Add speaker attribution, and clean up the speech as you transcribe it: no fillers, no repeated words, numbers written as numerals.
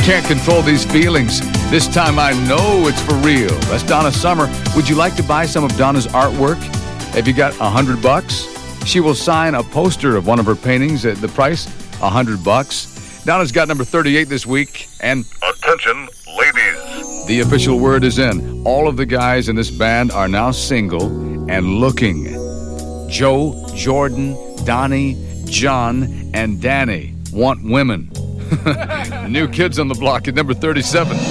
Speaker 1: Can't control these feelings. This time I know it's for real. That's Donna Summer. Would you like to buy some of Donna's artwork? Have you got $100? She will sign a poster of one of her paintings at the price, $100. Donna's got number 38 this week. And
Speaker 2: attention, ladies.
Speaker 1: The official word is in. All of the guys in this band are now single and looking. Joe, Jordan, Donnie, John, and Danny want women. New Kids on the Block at number 37.